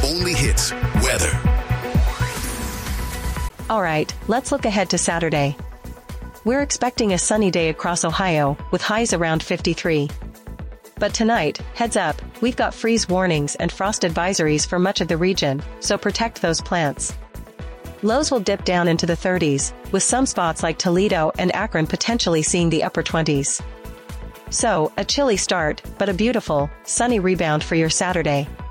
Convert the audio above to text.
only hits weather. All right, let's look ahead to Saturday. We're expecting a sunny day across Ohio, with highs around 53. But tonight, heads up, we've got freeze warnings and frost advisories for much of the region, so protect those plants. Lows will dip down into the 30s, with some spots like Toledo and Akron potentially seeing the upper 20s. So, a chilly start, but a beautiful, sunny rebound for your Saturday.